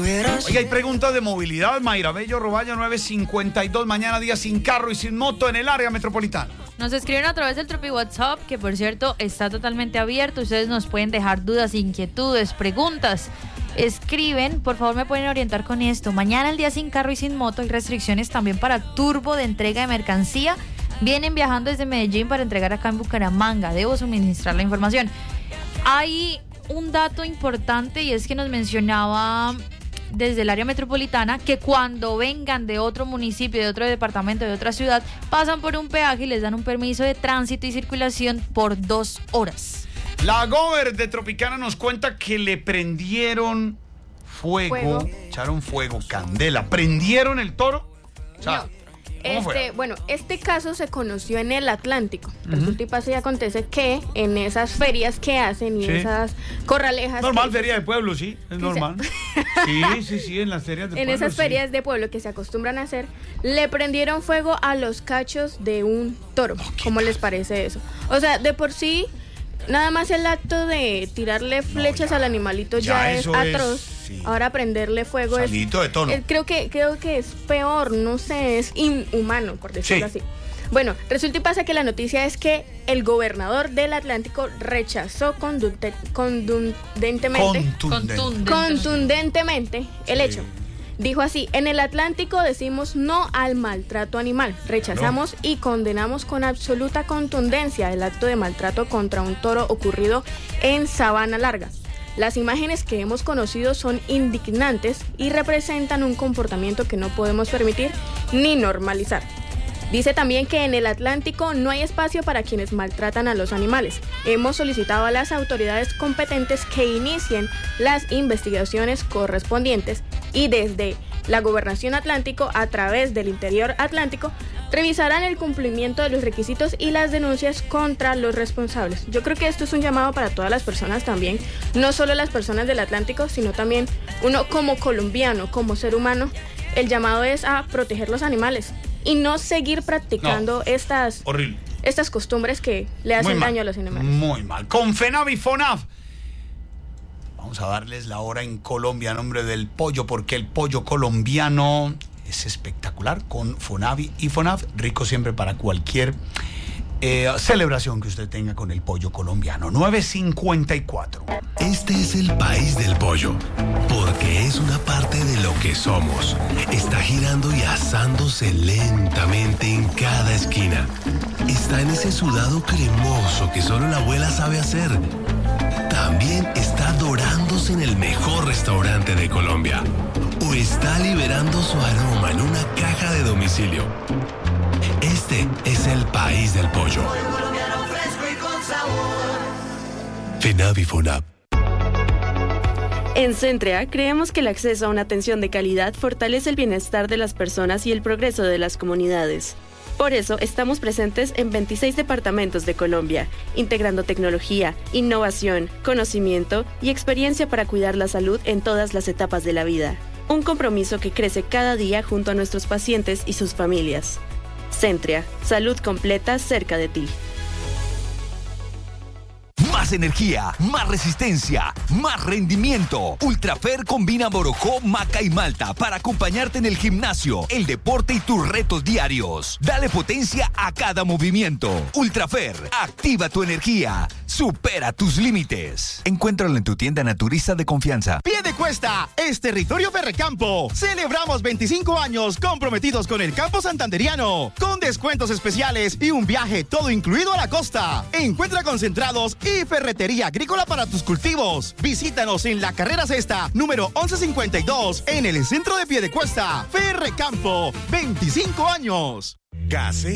Oye, hay preguntas de movilidad. Mayra Bello, Roballo, 9:52. Mañana día sin carro y sin moto en el área metropolitana. Nos escriben a través del Tropi WhatsApp, que por cierto está totalmente abierto. Ustedes nos pueden dejar dudas, inquietudes, preguntas. Escriben, por favor me pueden orientar con esto. Mañana el día sin carro y sin moto hay restricciones también para turbo de entrega de mercancía. Vienen viajando desde Medellín para entregar acá en Bucaramanga. Debo suministrar la información. Hay un dato importante y es que nos mencionaba desde el área metropolitana que cuando vengan de otro municipio, de otro departamento, de otra ciudad, pasan por un peaje y les dan un permiso de tránsito y circulación por 2 horas. La Gober de Tropicana nos cuenta que le prendieron fuego. Echaron fuego, candela. ¿Prendieron el toro? O sea, este caso se conoció en el Atlántico. Resulta y pasa y acontece que en esas ferias que hacen y esas corralejas... Normal, feria de pueblo, sí, es normal. Sí, en las ferias de pueblo. En esas ferias de pueblo que se acostumbran a hacer, le prendieron fuego a los cachos de un toro. ¿Cómo les parece eso? O sea, de por sí, nada más el acto de tirarle flechas al animalito ya es atroz. Sí. Ahora prenderle fuego Salidito de tono. Creo que es peor, no sé, es inhumano, por decirlo así. Bueno, resulta y pasa que la noticia es que el gobernador del Atlántico rechazó contundentemente el hecho. Dijo así: en el Atlántico decimos no al maltrato animal. Rechazamos y condenamos con absoluta contundencia el acto de maltrato contra un toro ocurrido en Sabana Larga. Las imágenes que hemos conocido son indignantes y representan un comportamiento que no podemos permitir ni normalizar. Dice también que en el Atlántico no hay espacio para quienes maltratan a los animales. Hemos solicitado a las autoridades competentes que inicien las investigaciones correspondientes y desde la Gobernación Atlántico, a través del Interior Atlántico, revisarán el cumplimiento de los requisitos y las denuncias contra los responsables. Yo creo que esto es un llamado para todas las personas también, no solo las personas del Atlántico, sino también uno como colombiano, como ser humano. El llamado es a proteger los animales y no seguir practicando estas costumbres que le hacen daño a los animales. Muy mal. Con FENAV y FONAV. Vamos a darles la hora en Colombia a nombre del pollo, porque el pollo colombiano es espectacular. Con FONAVI y FONAV, rico siempre para cualquier celebración que usted tenga con el pollo colombiano. 9:54. Este es el país del pollo, porque es una parte de lo que somos. Está girando y asándose lentamente en cada esquina. Está en ese sudado cremoso que solo la abuela sabe hacer. También está dorándose en el mejor restaurante de Colombia. O está liberando su aroma en una caja de domicilio. Este es el país del pollo. FENAV y FONAV. En Centrea creemos que el acceso a una atención de calidad fortalece el bienestar de las personas y el progreso de las comunidades. Por eso estamos presentes en 26 departamentos de Colombia, integrando tecnología, innovación, conocimiento y experiencia para cuidar la salud en todas las etapas de la vida. Un compromiso que crece cada día junto a nuestros pacientes y sus familias. Centrea, salud completa cerca de ti. Más energía, más resistencia, más rendimiento. Ultrafer combina Morocco, maca y malta para acompañarte en el gimnasio, el deporte y tus retos diarios. Dale potencia a cada movimiento. Ultrafer, activa tu energía. Supera tus límites. Encuéntralo en tu tienda naturista de confianza. Piedecuesta es territorio Ferrecampo. Celebramos 25 años comprometidos con el campo santanderiano, con descuentos especiales y un viaje todo incluido a la costa. Encuentra concentrados y ferretería agrícola para tus cultivos. Visítanos en la carrera sexta, número 1152, en el centro de Piedecuesta. Ferrecampo, 25 años. Gase